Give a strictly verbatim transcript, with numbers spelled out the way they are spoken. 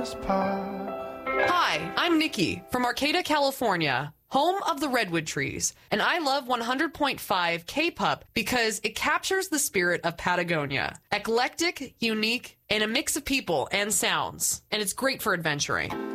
Hi, I'm Nikki from Arcata, California, home of the redwood trees, and I love one hundred point five K-Pup because it captures the spirit of Patagonia. Eclectic, unique, and a mix of people and sounds, and it's great for adventuring.